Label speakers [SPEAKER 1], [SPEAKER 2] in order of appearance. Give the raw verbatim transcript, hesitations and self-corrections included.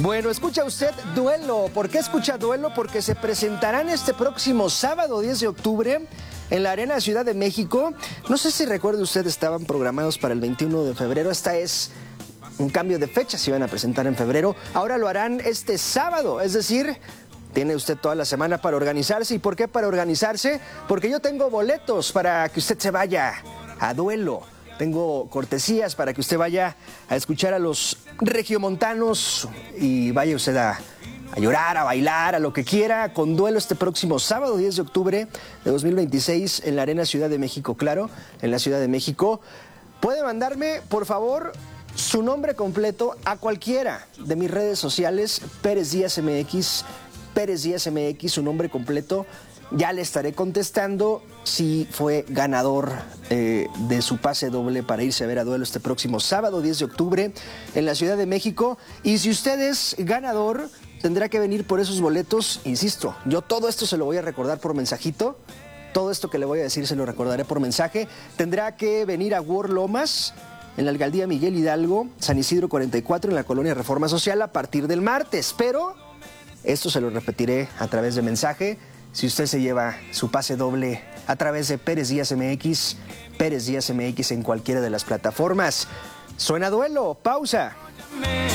[SPEAKER 1] Bueno, escucha usted Duelo. ¿Por qué escucha Duelo? Porque se presentarán este próximo sábado diez de octubre en la Arena Ciudad de México. No sé si recuerde usted, estaban programados para el veintiuno de febrero. Esta es un cambio de fecha, se iban a presentar en febrero. Ahora lo harán este sábado, es decir, tiene usted toda la semana para organizarse. ¿Y por qué para organizarse? Porque yo tengo boletos para que usted se vaya a Duelo. Tengo cortesías para que usted vaya a escuchar a los regiomontanos y vaya usted a, a llorar, a bailar, a lo que quiera, con Duelo este próximo sábado diez de octubre de dos mil veintiséis en la Arena Ciudad de México, claro, en la Ciudad de México. Puede mandarme, por favor, su nombre completo a cualquiera de mis redes sociales, Pérez Díaz M X, Pérez Díaz M X, su nombre completo. Ya le estaré contestando si fue ganador eh, de su pase doble para irse a ver a Duelo este próximo sábado diez de octubre en la Ciudad de México. Y si usted es ganador, tendrá que venir por esos boletos. Insisto, yo todo esto se lo voy a recordar por mensajito. Todo esto que le voy a decir se lo recordaré por mensaje. Tendrá que venir a World Lomas, en la alcaldía Miguel Hidalgo, San Isidro cuarenta y cuatro, en la colonia Reforma Social, a partir del martes. Pero esto se lo repetiré a través de mensaje. Si usted se lleva su pase doble a través de Pérez Díaz M X, Pérez Díaz M X en cualquiera de las plataformas. Suena Duelo, pausa.